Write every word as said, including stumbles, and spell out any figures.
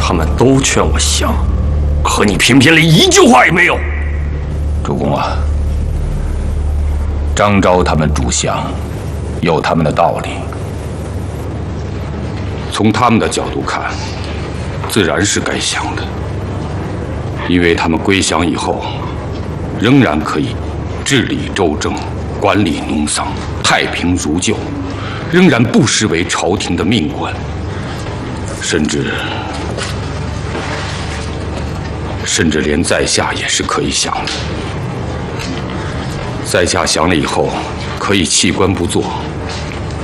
他们都劝我降，可你偏偏连一句话也没有。 主公啊，张昭他们主降，有他们的道理。从他们的角度看，自然是该降的，因为他们归降以后，仍然可以治理州政、管理农桑，太平如旧，仍然不失为朝廷的命官，甚至。 甚至连在下也是可以降的。在下降了以后，可以弃官不做，